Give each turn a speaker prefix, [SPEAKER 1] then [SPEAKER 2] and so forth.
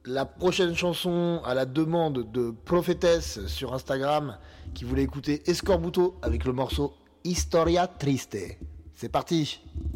[SPEAKER 1] la prochaine chanson à la demande de Prophétesse sur Instagram qui voulait écouter Escorbuto avec le morceau Historia Triste. C'est parti.